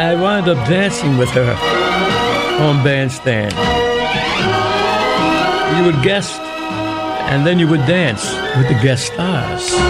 I wound up dancing with her on Bandstand. You would guest, and then you would dance with the guest stars.